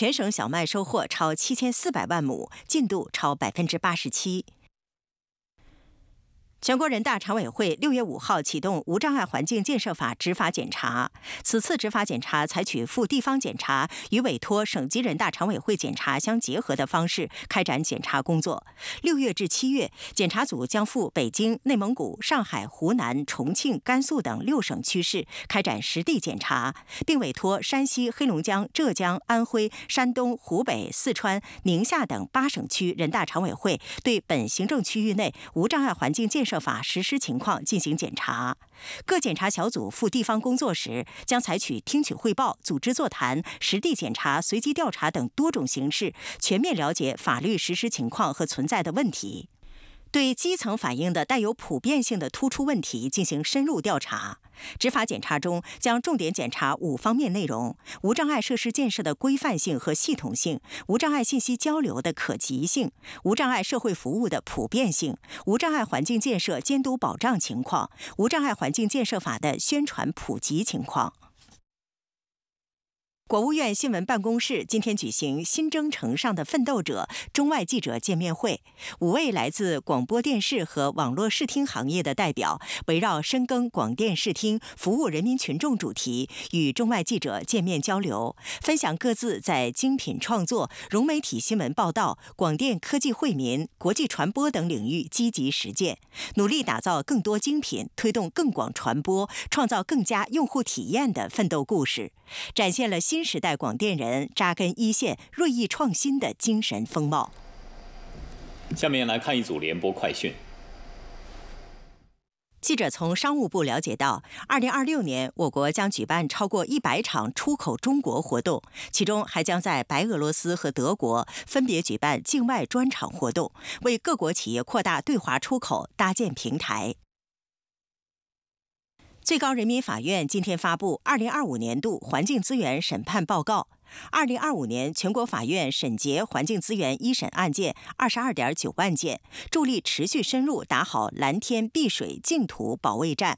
全省小麦收获超7400万亩，进度超87%。全国人大常委会6月5号启动无障碍环境建设法执法检查，此次执法检查采取赴地方检查与委托省级人大常委会检查相结合的方式开展检查工作。6月至7月，检查组将赴北京、内蒙古、上海、湖南、重庆、甘肃等6省区市开展实地检查，并委托山西、黑龙江、浙江、安徽、山东、湖北、四川、宁夏等8省区人大常委会对本行政区域内无障碍环境建设法实施情况进行检查。各检查小组赴地方工作时，将采取听取汇报、组织座谈、实地检查、随机调查等多种形式，全面了解法律实施情况和存在的问题。对基层反映的带有普遍性的突出问题进行深入调查。执法检查中将重点检查5方面内容：无障碍设施建设的规范性和系统性，无障碍信息交流的可及性，无障碍社会服务的普遍性，无障碍环境建设监督保障情况，无障碍环境建设法的宣传普及情况。国务院新闻办公室今天举行新征程上的奋斗者中外记者见面会，5位来自广播电视和网络视听行业的代表，围绕深耕广电视听、服务人民群众主题，与中外记者见面交流，分享各自在精品创作、融媒体新闻报道、广电科技惠民、国际传播等领域积极实践，努力打造更多精品，推动更广传播，创造更加用户体验的奋斗故事，展现了新时代广电人扎根一线、锐意创新的精神风貌。 下面来看一组联播快讯。 记者从商务部了解到，2026年我国将举办超过100场出口中国活动，其中还将在白俄罗斯和德国分别举办境外专场活动，为各国企业扩大对华出口搭建平台。最高人民法院今天发布2025年度环境资源审判报告。2025年全国法院审结环境资源一审案件22.9万件，助力持续深入打好蓝天碧水净土保卫战。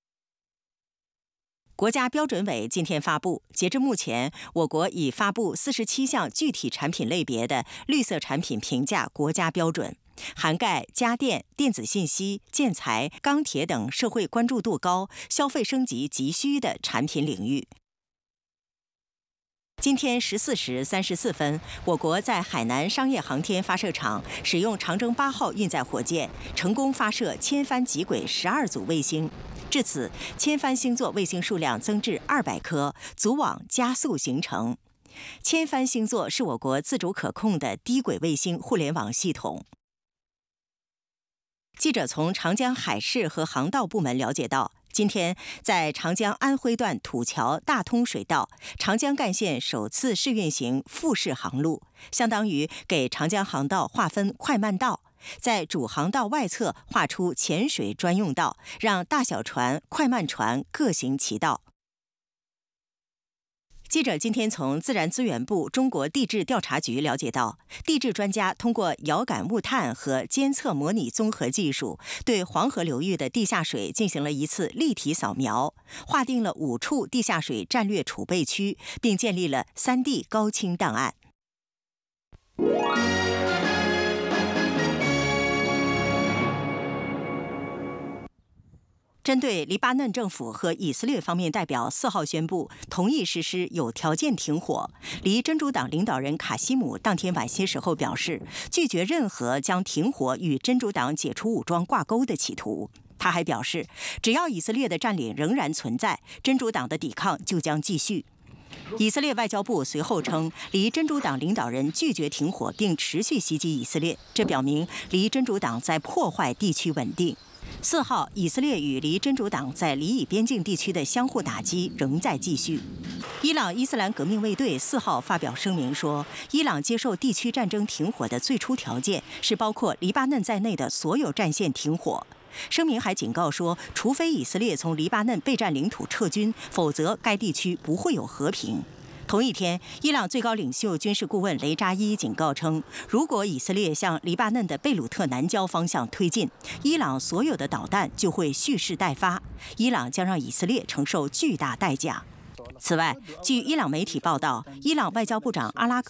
国家标准委今天发布，截至目前，我国已发布47项具体产品类别的绿色产品评价国家标准，涵盖家电、电子信息、建材、钢铁等社会关注度高、消费升级急需的产品领域。今天14时34分，我国在海南商业航天发射场使用长征8号运载火箭，成功发射千帆极轨12组卫星。至此，千帆星座卫星数量增至200颗，组网加速形成。千帆星座是我国自主可控的低轨卫星互联网系统。记者从长江海事和航道部门了解到，今天在长江安徽段土桥大通水道，长江干线首次试运行复式航路，相当于给长江航道划分快慢道，在主航道外侧划出潜水专用道，让大小船、快慢船各行其道。记者今天从自然资源部中国地质调查局了解到，地质专家通过遥感木探和监测模拟综合技术，对黄河流域的地下水进行了一次立体扫描，划定了5处地下水战略储备区，并建立了3D 高清档案。针对黎巴嫩政府和以色列方面代表4号宣布同意实施有条件停火，黎真主党领导人卡西姆当天晚些时候表示，拒绝任何将停火与真主党解除武装挂钩的企图。他还表示，只要以色列的占领仍然存在，真主党的抵抗就将继续。以色列外交部随后称，黎真主党领导人拒绝停火并持续袭击以色列，这表明黎真主党在破坏地区稳定。4号，以色列与黎真主党在黎以边境地区的相互打击仍在继续。伊朗伊斯兰革命卫队4号发表声明说，伊朗接受地区战争停火的最初条件是包括黎巴嫩在内的所有战线停火。声明还警告说，除非以色列从黎巴嫩被占领土撤军，否则该地区不会有和平。同一天，伊朗最高领袖军事顾问雷扎伊警告称，如果以色列向黎巴嫩的贝鲁特南郊方向推进，伊朗所有的导弹就会蓄势待发，伊朗将让以色列承受巨大代价。此外，据伊朗媒体报道，伊朗外交部长阿拉格